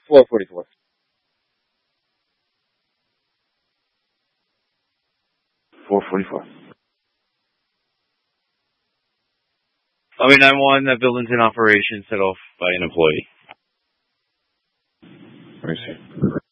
444. Army 911, that building's in operation, set off by an employee. Let me see.